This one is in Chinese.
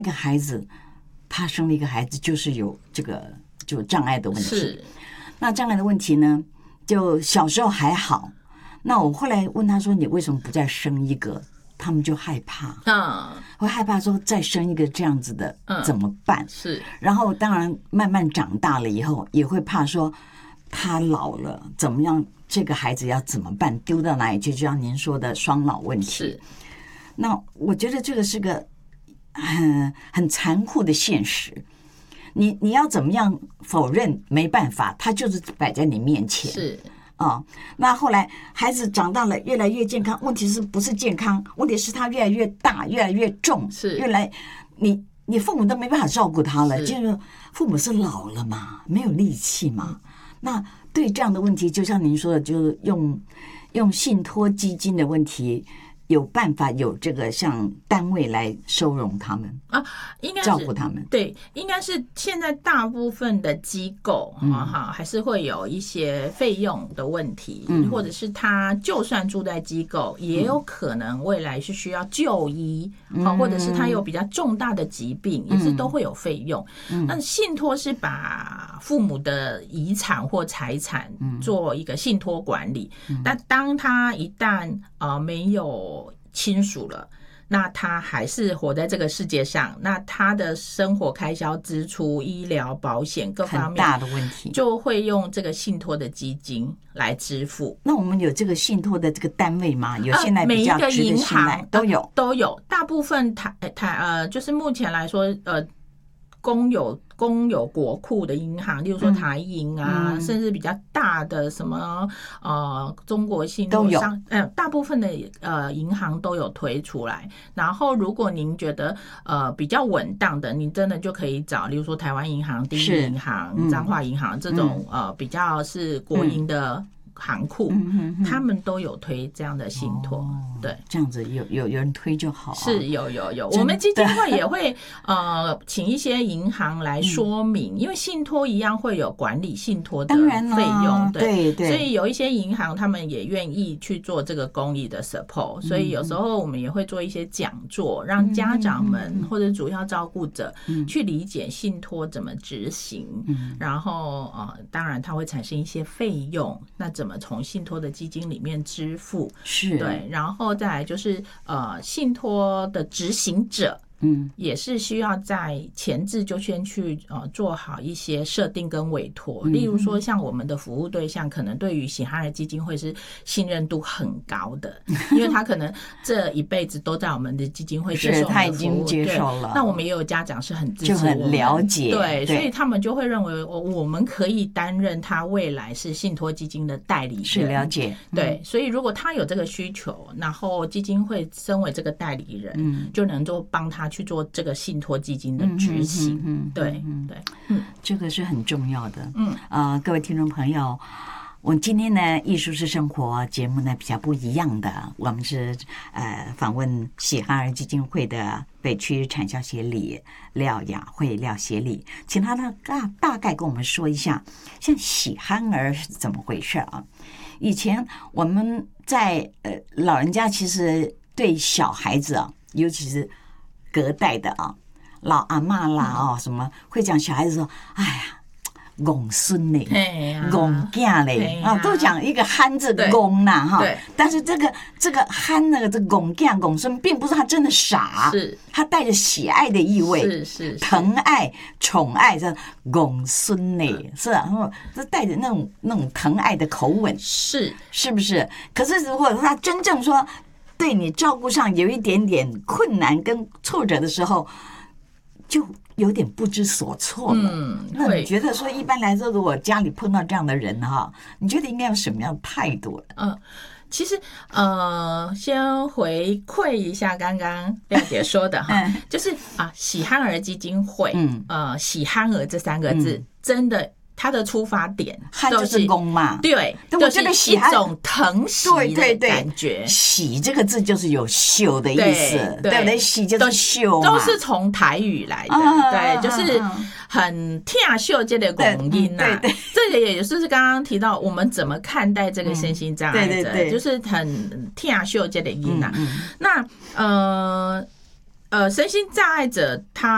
一个孩子，他生了一个孩子，就是有这个就障碍的问题。 是， 那障碍的问题呢，就小时候还好。那我后来问他说：“你为什么不再生一个？”他们就害怕，会害怕说再生一个这样子的怎么办？ 是。 然后当然慢慢长大了以后，也会怕说他老了怎么样，这个孩子要怎么办？丢到哪里去？就像您说的双老问题。 是。 那我觉得这个是个很残酷的现实。你要怎么样否认？没办法，他就是摆在你面前。 是。 那后来孩子长大了，越来越健康。问题是不是健康？问题是他越来越大，越来越重， 是越来你父母都没办法照顾他了，就是父母是老了嘛，没有力气嘛。那对这样的问题，就像您说的，就是用信托基金的问题。有办法有这个像单位来收容他们啊，应该是照顾他们。 对，应该是现在大部分的机构还是会有一些费用的问题，或者是他就算住在机构，也有可能未来是需要就医，或者是他有比较重大的疾病，也是都会有费用。那信托是把父母的遗产或财产做一个信托管理，但当他一旦没有亲属了，那他还是活在这个世界上，那他的生活开销支出、医疗保险各方面很大的问题， 就会用这个信托的基金来支付。 那我们有这个信托的这个单位吗？有现在比较值得信赖， 每一个银行都有， 大部分就是目前来说公有国库的银行，例如说台银啊，甚至比较大的什么中国信托商，大部分的银行都有推出来。然后如果您觉得比较稳当的，你真的就可以找，例如说台湾银行、第一银行、彰化银行这种比较是国营的行库，他们都有推这样的信托。对， 这样子有人推就好。 是有，我们基金会也会请一些银行来说明，因为信托一样会有管理信托的费用， 对， 所以有一些银行他们也愿意去做这个公益的 support，所以有时候我们也会做一些讲座，让家长们或者主要照顾者去理解信托怎么执行，然后当然它会产生一些费用，那怎么从信托的基金里面支付， 是对，然后再来就是信托的执行者也是需要在前置就先去做好一些设定跟委托，例如说像我们的服务对象可能对于喜憨儿基金会是信任度很高的，因为他可能这一辈子都在我们的基金会接受我们的服务， 他已经接受了。 那我们也有家长是很支持我们， 就很了解， 对，所以他们就会认为我们可以担任他未来是信托基金的代理人， 是了解， 对，所以如果他有这个需求，然后基金会身为这个代理人，就能够帮他去做这个信托基金的执行，对， 这个是很重要的。各位听众朋友，我们今天呢艺术是生活节目呢比较不一样的，我们是访问喜憨儿基金会的北区产销协理廖雅慧廖协理，请他呢大概跟我们说一下，像喜憨儿是怎么回事啊？以前我们在老人家其实对小孩子啊，尤其是隔代的老阿嬷啦什么会讲小孩子说，哎呀，戆孙嘞，戆囝嘞都讲一个憨字戆啦哈。但是这个憨那个这戆囝戆孙，并不是他真的傻， 是他带着喜爱的意味， 是疼爱宠爱这戆孙嘞，是啊，这带着那种疼爱的口吻，是不是？可是如果他真正说对你照顾上有一点点困难跟挫折的时候，就有点不知所措了。那你觉得说一般来说，如果家里碰到这样的人你觉得应该有什么样的态度？ 其实先回馈一下刚刚廖姐说的就是喜憨儿基金会，喜憨儿这3个字真的。它的出发点就是公嘛， 对， 就是一种疼惜的感觉。 喜这个字就是有秀的意思，对不对？喜就是秀嘛， 都是从台语来的，对，就是很疼秀这个公音呐。这个也就是刚刚提到我们怎么看待这个身心障碍者，就是很疼秀这个音呐。那身心障碍者他